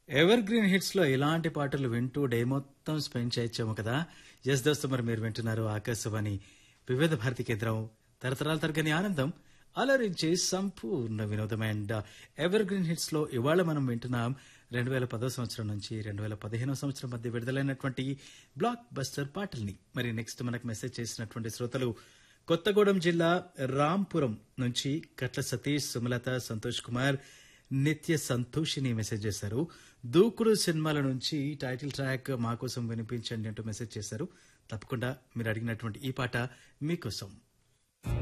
Ever green hits లో ఇలాంటి పాటలు వింటూ డే మొత్తం స్పెండ్ చేయొచ్చాము కదా. ఎస్ దోస్తు, మరి మీరు వింటున్నారు ఆకాశవాణి వివిధ భారతి కేంద్రం, తరతరాల తరగని ఆనందం, అలరించే సంపూర్ణ వినోదం. అండ్ ఎవర్ గ్రీన్ హిట్స్ లో ఇవాళ మనం వింటున్నాం 2010 సంవత్సరం నుంచి 2015 సంవత్సరం మధ్య విడుదలైనటువంటి బ్లాక్ బస్టర్ పాటల్ని. మరి నెక్స్ట్ మనకు మెసేజ్ చేసినటువంటి శ్రోతలు కొత్తగూడెం జిల్లా రాంపురం నుంచి కట్ల సతీష్, సుమలత, సంతోష్ కుమార్, నిత్య సంతోషిని మెసేజ్ చేశారు. దూకుడు సినిమాల నుంచి టైటిల్ ట్రాక్ మా కోసం వినిపించండి అంటూ మెసేజ్ చేశారు. తప్పకుండా మీరు అడిగినటువంటి ఈ పాట మీకోసం.